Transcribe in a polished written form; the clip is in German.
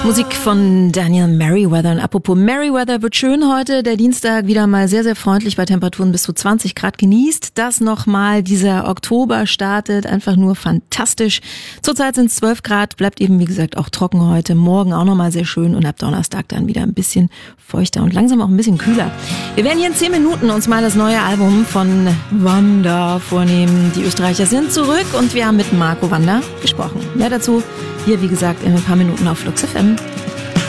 Musik von Daniel Merriweather. Und apropos Merriweather, wird schön heute. Der Dienstag wieder mal sehr, sehr freundlich bei Temperaturen bis zu 20 Grad. Genießt das nochmal. Dieser Oktober startet einfach nur fantastisch. Zurzeit sind es 12 Grad. Bleibt eben, wie gesagt, auch trocken heute. Morgen auch nochmal sehr schön. Und ab Donnerstag dann wieder ein bisschen feuchter und langsam auch ein bisschen kühler. Wir werden hier in 10 Minuten uns mal das neue Album von Wanda vornehmen. Die Österreicher sind zurück und wir haben mit Marco Wanda gesprochen. Mehr dazu hier, wie gesagt, in ein paar Minuten auf Flux FM.